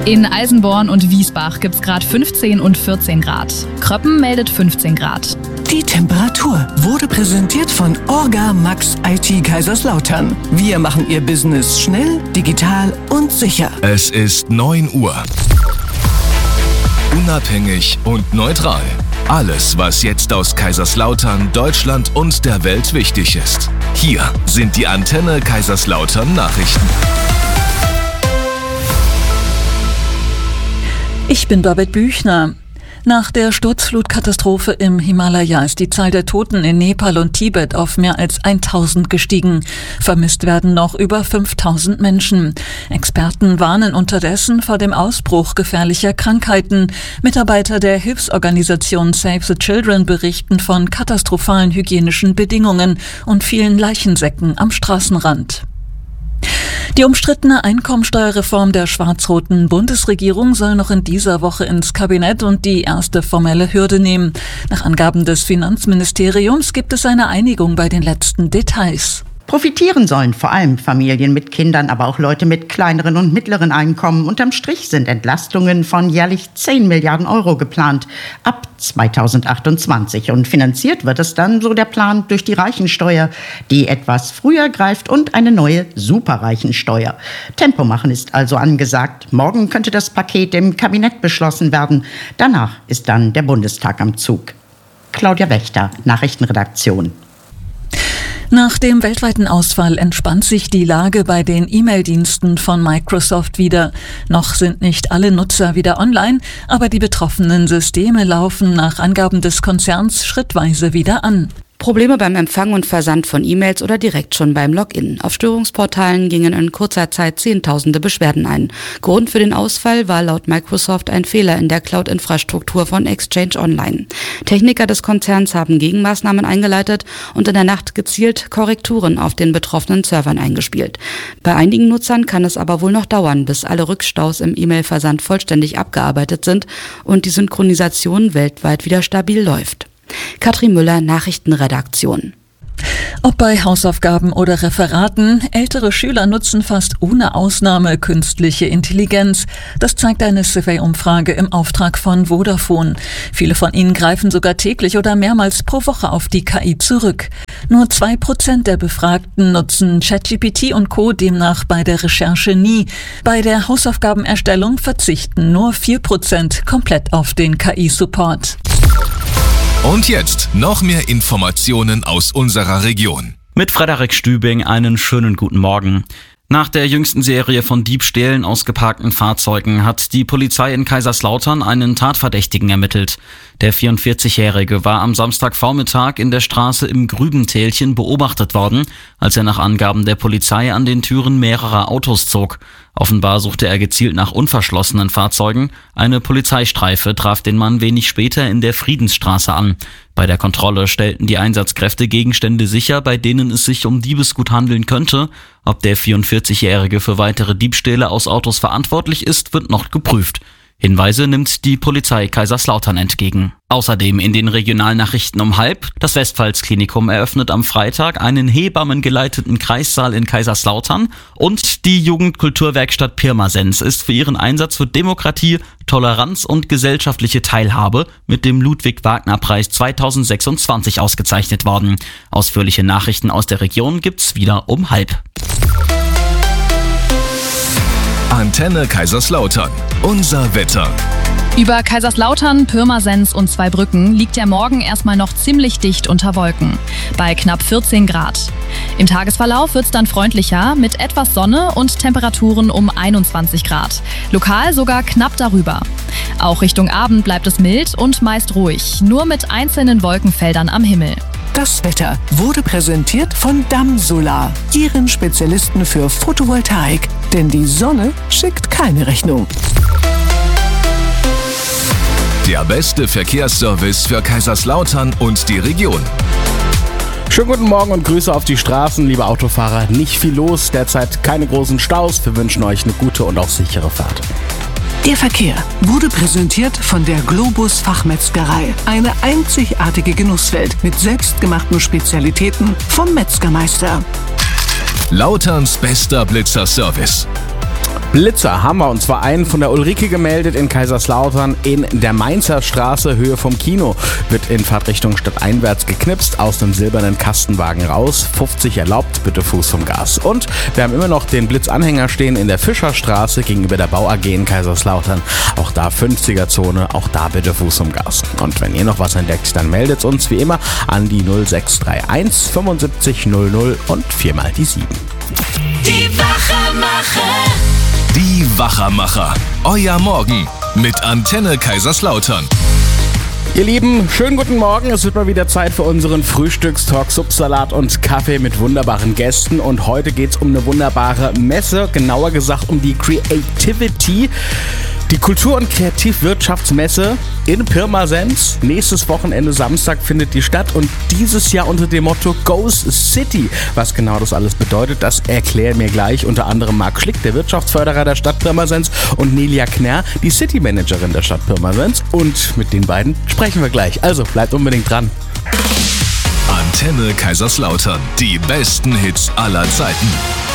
In Eisenborn und Wiesbach gibt's gerade 15 und 14 Grad. Kröppen meldet 15 Grad. Die Temperatur wurde präsentiert von Orga Max IT Kaiserslautern. Wir machen Ihr Business schnell, digital und sicher. Es ist 9 Uhr. Unabhängig und neutral. Alles, was jetzt aus Kaiserslautern, Deutschland und der Welt wichtig ist. Hier sind die Antenne Kaiserslautern Nachrichten. Ich bin Babette Büchner. Nach der Sturzflutkatastrophe im Himalaya ist die Zahl der Toten in Nepal und Tibet auf mehr als 1000 gestiegen. Vermisst werden noch über 5000 Menschen. Experten warnen unterdessen vor dem Ausbruch gefährlicher Krankheiten. Mitarbeiter der Hilfsorganisation Save the Children berichten von katastrophalen hygienischen Bedingungen und vielen Leichensäcken am Straßenrand. Die umstrittene Einkommensteuerreform der schwarz-roten Bundesregierung soll noch in dieser Woche ins Kabinett und die erste formelle Hürde nehmen. Nach Angaben des Finanzministeriums gibt es eine Einigung bei den letzten Details. Profitieren sollen vor allem Familien mit Kindern, aber auch Leute mit kleineren und mittleren Einkommen. Unterm Strich sind Entlastungen von jährlich 10 Milliarden Euro geplant ab 2028. Und finanziert wird es dann, so der Plan, durch die Reichensteuer, die etwas früher greift, und eine neue Superreichensteuer. Tempo machen ist also angesagt. Morgen könnte das Paket im Kabinett beschlossen werden. Danach ist dann der Bundestag am Zug. Claudia Wächter, Nachrichtenredaktion. Nach dem weltweiten Ausfall entspannt sich die Lage bei den E-Mail-Diensten von Microsoft wieder. Noch sind nicht alle Nutzer wieder online, aber die betroffenen Systeme laufen nach Angaben des Konzerns schrittweise wieder an. Probleme beim Empfang und Versand von E-Mails oder direkt schon beim Login. Auf Störungsportalen gingen in kurzer Zeit Zehntausende Beschwerden ein. Grund für den Ausfall war laut Microsoft ein Fehler in der Cloud-Infrastruktur von Exchange Online. Techniker des Konzerns haben Gegenmaßnahmen eingeleitet und in der Nacht gezielt Korrekturen auf den betroffenen Servern eingespielt. Bei einigen Nutzern kann es aber wohl noch dauern, bis alle Rückstaus im E-Mail-Versand vollständig abgearbeitet sind und die Synchronisation weltweit wieder stabil läuft. Katrin Müller, Nachrichtenredaktion. Ob bei Hausaufgaben oder Referaten, ältere Schüler nutzen fast ohne Ausnahme künstliche Intelligenz. Das zeigt eine Survey-Umfrage im Auftrag von Vodafone. Viele von ihnen greifen sogar täglich oder mehrmals pro Woche auf die KI zurück. Nur 2% der Befragten nutzen ChatGPT und Co. demnach bei der Recherche nie. Bei der Hausaufgabenerstellung verzichten nur 4% komplett auf den KI-Support. Und jetzt noch mehr Informationen aus unserer Region. Mit Frederik Stübing einen schönen guten Morgen. Nach der jüngsten Serie von Diebstählen aus geparkten Fahrzeugen hat die Polizei in Kaiserslautern einen Tatverdächtigen ermittelt. Der 44-Jährige war am Samstagvormittag in der Straße im Grübentälchen beobachtet worden, als er nach Angaben der Polizei an den Türen mehrerer Autos zog. Offenbar suchte er gezielt nach unverschlossenen Fahrzeugen. Eine Polizeistreife traf den Mann wenig später in der Friedensstraße an. Bei der Kontrolle stellten die Einsatzkräfte Gegenstände sicher, bei denen es sich um Diebesgut handeln könnte. Ob der 44-Jährige für weitere Diebstähle aus Autos verantwortlich ist, wird noch geprüft. Hinweise nimmt die Polizei Kaiserslautern entgegen. Außerdem in den Regionalnachrichten um 12:30: Das Westpfalz-Klinikum eröffnet am Freitag einen hebammengeleiteten Kreissaal in Kaiserslautern und die Jugendkulturwerkstatt Pirmasens ist für ihren Einsatz für Demokratie, Toleranz und gesellschaftliche Teilhabe mit dem Ludwig-Wagner-Preis 2026 ausgezeichnet worden. Ausführliche Nachrichten aus der Region gibt's wieder um 12:30. Antenne Kaiserslautern. Unser Wetter. Über Kaiserslautern, Pirmasens und Zweibrücken liegt der Morgen erstmal noch ziemlich dicht unter Wolken, bei knapp 14 Grad. Im Tagesverlauf wird's dann freundlicher mit etwas Sonne und Temperaturen um 21 Grad. Lokal sogar knapp darüber. Auch Richtung Abend bleibt es mild und meist ruhig, nur mit einzelnen Wolkenfeldern am Himmel. Das Wetter wurde präsentiert von Dammsolar, Ihren Spezialisten für Photovoltaik. Denn die Sonne schickt keine Rechnung. Der beste Verkehrsservice für Kaiserslautern und die Region. Schönen guten Morgen und Grüße auf die Straßen, liebe Autofahrer. Nicht viel los, derzeit keine großen Staus. Wir wünschen euch eine gute und auch sichere Fahrt. Der Verkehr wurde präsentiert von der Globus Fachmetzgerei. Eine einzigartige Genusswelt mit selbstgemachten Spezialitäten vom Metzgermeister. Lauterns bester Blitzerservice. Blitzer haben wir, und zwar einen von der Ulrike gemeldet in Kaiserslautern in der Mainzer Straße, Höhe vom Kino. Wird in Fahrtrichtung stadteinwärts geknipst, aus einem silbernen Kastenwagen raus, 50 erlaubt, bitte Fuß vom Gas. Und wir haben immer noch den Blitzanhänger stehen in der Fischerstraße gegenüber der Bau AG in Kaiserslautern. Auch da 50er-Zone, auch da bitte Fuß vom Gas. Und wenn ihr noch was entdeckt, dann meldet uns wie immer an die 0631 75 00 und 4 mal die 7. Die Wachermacher. Die Wachermacher. Euer Morgen mit Antenne Kaiserslautern. Ihr Lieben, schönen guten Morgen. Es wird mal wieder Zeit für unseren Frühstückstalk, Supsalat und Kaffee mit wunderbaren Gästen. Und heute geht's um eine wunderbare Messe, genauer gesagt um die Creativity. Die Kultur- und Kreativwirtschaftsmesse in Pirmasens. Nächstes Wochenende Samstag findet die statt und dieses Jahr unter dem Motto Goes City. Was genau das alles bedeutet, das erklären mir gleich unter anderem Marc Schlick, der Wirtschaftsförderer der Stadt Pirmasens, und Nelia Knärr, die City-Managerin der Stadt Pirmasens. Und mit den beiden sprechen wir gleich. Also bleibt unbedingt dran. Antenne Kaiserslautern. Die besten Hits aller Zeiten.